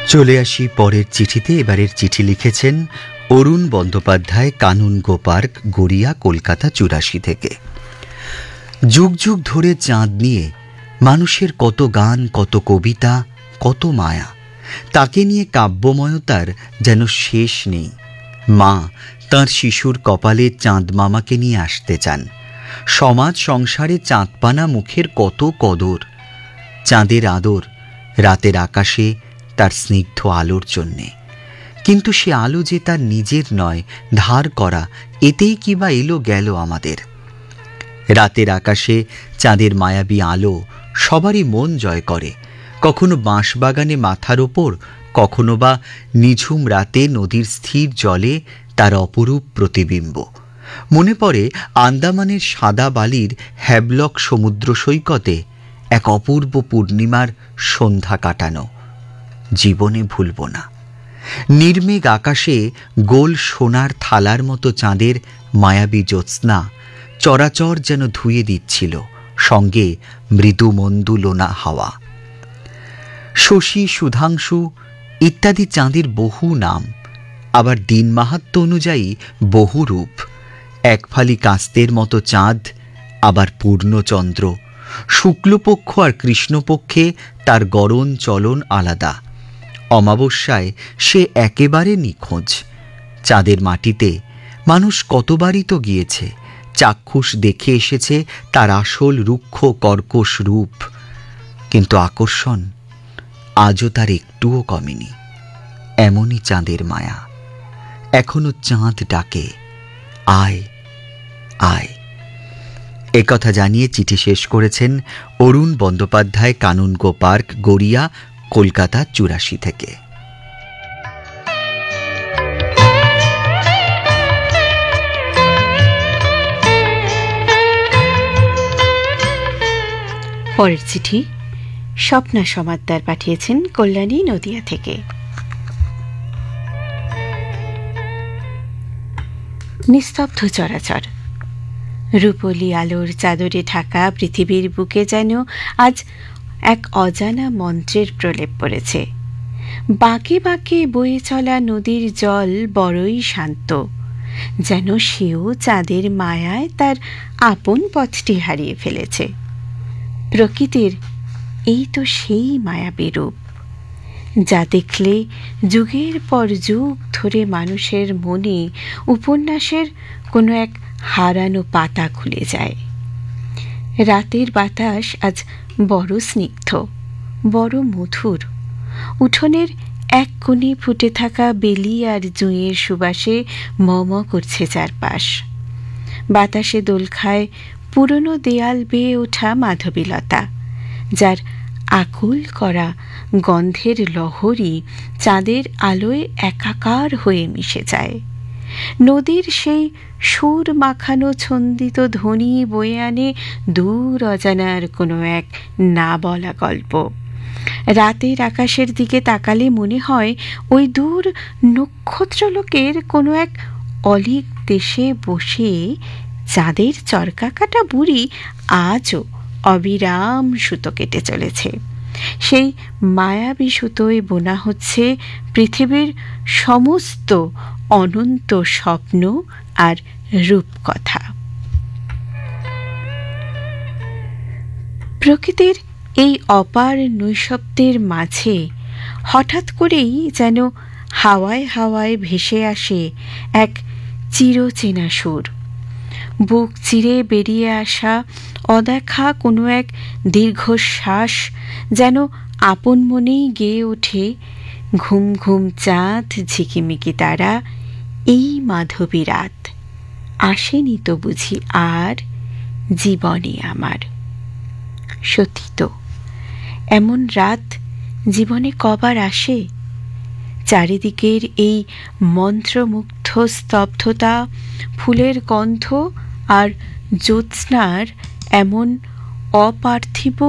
চলে আসি পরের চিঠিতে। এবারের চিঠি লিখেছেন অরুণ বন্দ্যোপাধ্যায়, কানুনগো পার্ক, গড়িয়া, কলকাতা ৮৪ থেকে। যুগ যুগ ধরে চাঁদ নিয়ে মানুষের কত গান, কত কবিতা, কত মায়া, তাকে নিয়ে কাব্যময়তার যেন শেষ নেই। মা তাঁর শিশুর কপালে চাঁদ মামাকে নিয়ে আসতে চান। সমাজ সংসারে চাঁদপানা মুখের কত কদর, চাঁদের আদর রাতের আকাশে তার স্নিগ্ধ আলোর জন্যে। কিন্তু সে আলো যে তার নিজের নয়, ধার করা, এতেই কিবা এলো গেল আমাদের। রাতের আকাশে চাঁদের মায়াবী আলো সবারই মন জয় করে, কখনো বাঁশবাগানে মাথার ওপর, কখনো বা নিঝুম রাতে নদীর স্থির জলে তার অপরূপ প্রতিবিম্ব। মনে পড়ে আন্দামানের সাদা বালির হ্যাভলক সমুদ্র সৈকতে এক অপূর্ব পূর্ণিমার সন্ধ্যা কাটানো। জীবনে ভুলব না। নির্মেঘ আকাশে গোল সোনার থালার মতো চাঁদের মায়াবী জ্যোৎস্না চরাচর যেন ধুয়ে দিচ্ছিল, সঙ্গে মৃদু মন্দু লোনা হাওয়া। শশী, সুধাংশু ইত্যাদি চাঁদের বহু নাম, আবার দিন মাহাত্ম্য অনুযায়ী বহু রূপ। একফালি কাস্তের মতো চাঁদ, আবার পূর্ণচন্দ্র। শুক্লপক্ষ আর কৃষ্ণপক্ষে তার গড়ন চলন আলাদা। অমাবস্যায় সে একেবারে নিখোঁজ। চাঁদের মাটিতে মানুষ কতবারই তো গিয়েছে, চাক্ষুষ দেখে এসেছে তার আসল রুক্ষ কর্কশ রূপ, কিন্তু আকর্ষণ আজও তার একটুও কমেনি। এমনই চাঁদের মায়া। এখনো চাঁদ ডাকে, আয় আয়। একথা জানিয়ে চিঠি শেষ করেছেন অরুণ বন্দ্যোপাধ্যায়, কানুনগো পার্ক, গড়িয়া, কলকাতা ৮৪ থেকে। পরের চিঠি স্বপ্না সমাদ্দার পাঠিয়েছেন কল্যাণী, নদিয়া থেকে। নিস্তব্ধ চরাচর, রূপলি আলোর চাদরে ঢাকা পৃথিবীর বুকে যেন আজ এক অজানা মন্ত্রের প্রলেপ পড়েছে। বাঁকে বাঁকে বয়ে চলা নদীর জল বড়ই শান্ত, যেন সেও চাঁদের মায়ায় তার আপন পথটি হারিয়ে ফেলেছে। প্রকৃতির এই তো সেই মায়াবী রূপ, যা দেখলে যুগের পর যুগ ধরে মানুষের মনে উপন্যাসের কোনো এক হারানো পাতা খুলে যায়। রাতের বাতাস আজ বড় স্নিগ্ধ, বড় মধুর। উঠোনের এক কোণে ফুটে থাকা বেলি আর জুঁইয়ের সুবাসে ম ম করছে চারপাশ। বাতাসে দোল খায় পুরনো দেয়াল বেয়ে ওঠা মাধবীলতা, যার আকুল করা গন্ধের লহরী চাঁদের আলোয় একাকার হয়ে মিশে যায়। নদীর সেই সুর মাখানো ছন্দিত ধ্বনি বয়ে আনে দূর অজানার কোনো এক না বলা গল্প। রাতের আকাশের দিকে তাকালে মনে হয় ওই দূর নক্ষত্রলোকের কোনো এক অলীক দেশে বসে চাঁদের চরকা কাটা বুড়ি আজও অবিরাম সুতো কেটে চলেছে। সেই মায়াবী সুতোয় বোনা হচ্ছে পৃথিবীর সমস্ত অনন্ত স্বপ্ন আর রূপকথা। প্রকৃতির এই অপার নৈশব্দের মাঝে হঠাৎ করেই যেন হাওয়ায় হাওয়ায় ভেসে আসে এক চিরচেনা সুর। বুক চিরে বেরিয়ে আসা অদেখা কোনো এক দীর্ঘশ্বাস যেন আপন মনেই গেয়ে ওঠে, ঘুম ঘুম চাঁদ, ঝিকিমিকি তারা, এই মাধবী রাত আসেনি তো বুঝি আর জীবনে আমার। সত্যি তো, এমন রাত জীবনে কবার আসে? চারিদিকের এই মন্ত্রমুগ্ধ স্তব্ধতা, ফুলের গন্ধ আর জ্যোৎস্নার এমন অপার্থিব